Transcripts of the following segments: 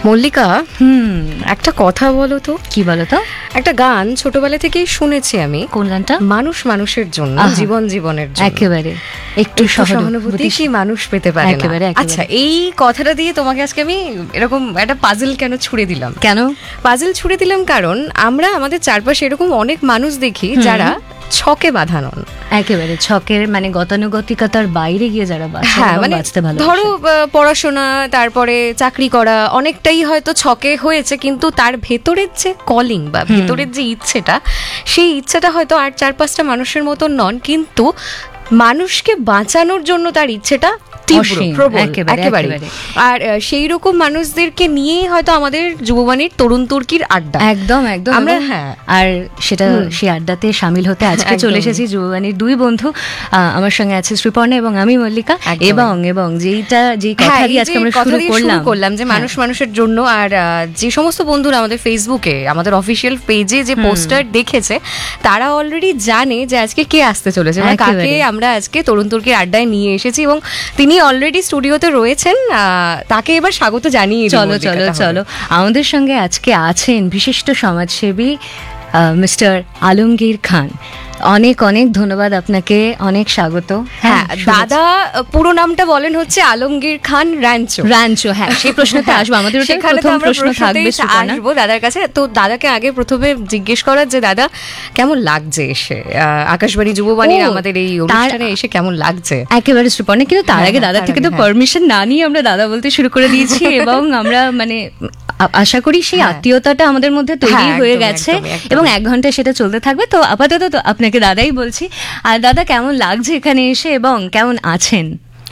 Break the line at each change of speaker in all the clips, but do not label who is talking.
মল্লিকা, একটা কথা বলো তো।
কি বলো তো?
একটা গান ছোটবেলা থেকেই শুনেছি আমি।
কোন গানটা?
মানুষ মানুষের জন্য, জীবন জীবনের জন্য।
একেবারে একটু
সহানুভূতি কি মানুষ পেতে পারে না?
একেবারে।
আচ্ছা, এই কথাটা দিয়ে তোমাকে আজকে আমি এরকম একটা পাজল কেন ছুড়ে দিলাম?
কেন
পাজল ছুড়ে দিলাম কারণ আমরা আমাদের চারপাশে এরকম অনেক মানুষ দেখি যারা ছকে বাঁধা নন।
একেবারে ছকের মানে গতানুগতিকতার বাইরে গিয়ে যারা বাঁচতে ভালো।
ধরো পড়াশোনা, তারপরে চাকরি করা অনেকটাই হয়তো ছকে হয়েছে, কিন্তু তার ভেতরের যে কলিং বা ভেতরের যে ইচ্ছেটা, সেই ইচ্ছেটা হয়তো আর 4-5টা মানুষের মতন নন, কিন্তু মানুষকে বাঁচানোর জন্য তার ইচ্ছেটা একেবারে। আর সেই রকম মানুষদেরকে নিয়েই হয়তো আমাদের যুববাণীর তরুণ তুর্কির আড্ডা।
একদম আমরা আর সেটা সেই আড্ডাতে সামিল হতে আজকে চলে এসেছি যুববাণীর দুই বন্ধু। আমার সঙ্গে আছে শ্রীপর্ণা এবং আমি মল্লিকা। এবং যেই কথা দিয়ে আজকে আমরা শুরু করলাম যে মানুষ মানুষের জন্য। আর যে সমস্ত বন্ধুরা আমাদের ফেসবুকে আমাদের অফিসিয়াল পেজে যে পোস্টার দেখেছে, তারা অলরেডি জানে যে আজকে কে আসতে চলেছে, মানে কাকে আমরা আজকে তরুণ তুর্কির আড্ডায় নিয়ে এসেছি, এবং তিনি অলরেডি স্টুডিওতে রয়েছেন। তাকে এবার স্বাগত জানিয়ে চলো আমাদের সঙ্গে আজকে আছেন বিশিষ্ট সমাজসেবী মিস্টার আলমগীর খান। অনেক অনেক ধন্যবাদ আপনাকে, অনেক স্বাগত।
হ্যাঁ দাদা, পুরো নামটা বলেন হচ্ছে আলমগীর খান র্যাঞ্চো।
হ্যাঁ, সেই প্রশ্নতে আসবো, আমাদের প্রশ্ন থাকবে
আসবো দাদার কাছে। তো দাদাকে আগে প্রথমে জিজ্ঞেস করার যে দাদা কেমন লাগছে এসে আকাশবাণী যুববাণীর আমাদের এই অনুষ্ঠানে এসে, কেমন লাগছে?
একেবারে শ্রীপর্ণা, কিন্তু তার আগে দাদা থেকে তো পারমিশন না নিয়ে আমরা দাদা বলতে শুরু করে দিয়েছি এবং আমরা মানে আশা করি সেই আত্মীয়তাটা আমাদের মধ্যে তৈরি হয়ে গেছে এবং 1 ঘন্টা সেটা চলতে থাকবে। তো আপাতত তো আপনাকে দাদাই বলছি। আর দাদা, কেমন লাগছে এখানে এসে এবং কেমন আছেন?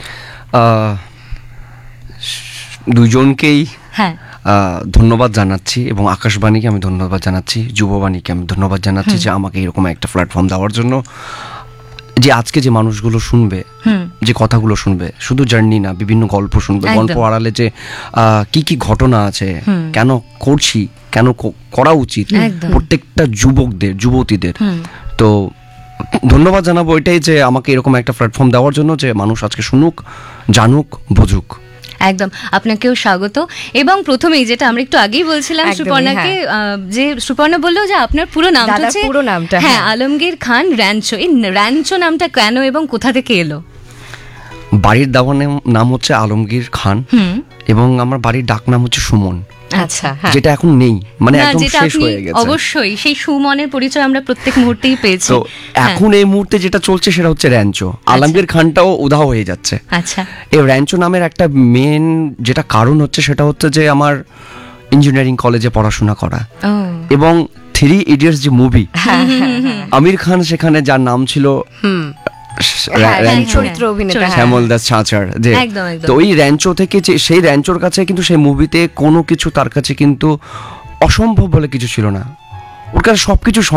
দুজনকেই ধন্যবাদ জানাচ্ছি এবং আকাশবাণীকে আমি ধন্যবাদ জানাচ্ছি, যুববাণীকে আমি ধন্যবাদ জানাচ্ছি যে আমাকে এরকম একটা প্ল্যাটফর্ম দেওয়ার জন্য। যে আজকে যে মানুষগুলো শুনবে, যে কথাগুলো শুনবে, শুধু জার্নি না, বিভিন্ন গল্প শুনবে, গল্প আড়ালে যে কি কি ঘটনা আছে, কেন করছি, কেন করা উচিত প্রত্যেকটা যুবতীদের। তো ধন্যবাদ জানাবো এটাই যে আমাকে এরকম একটা প্ল্যাটফর্ম দেওয়ার জন্য, যে মানুষ আজকে শুনুক, জানুক, বুঝুক।
একদম, আপনাকেও স্বাগত। এবং প্রথমেই যেটা আমরা একটু আগেই বলছিলাম সুপর্ণাকে, যে সুপর্ণা বললো যে আপনার পুরো নামটা হ্যাঁ আলমগীর খান র্যাঞ্চো। এই র্যাঞ্চো নামটা কেন এবং কোথা থেকে এলো?
বাড়ির দেওয়ার নাম হচ্ছে আলমগীর খান এবং আমার বাড়ির ডাক নাম হচ্ছে সুমন।
আচ্ছা,
যেটা এখন নেই, মানে একদম শেষ হয়ে গেছে।
অবশ্যই সেই সুমনের পরিচয় আমরা প্রত্যেক মুহূর্তেই পেয়েছি।
তো এখন এই মুহূর্তে যেটা চলছে সেটা হচ্ছে র্যাঞ্চো। আলমগীর খানটাও উধাও হয়ে যাচ্ছে।
আচ্ছা,
এই র্যাঞ্চো নামের একটা মেন যেটা কারণ হচ্ছে সেটা হচ্ছে যে আমার ইঞ্জিনিয়ারিং কলেজে পড়াশোনা করা এবং 3 ইডিয়টস যে মুভি, আমির খান সেখানে যার নাম ছিল শ্যামল দাস ছাঁচার। তো ওই র্যাঞ্চো থেকে, সেই র্যাঞ্চোর কাছে কিন্তু সেই মুভিতে কোনো কিছু তার কাছে কিন্তু অসম্ভব বলে কিছু ছিল না, ওর কাছে সবকিছু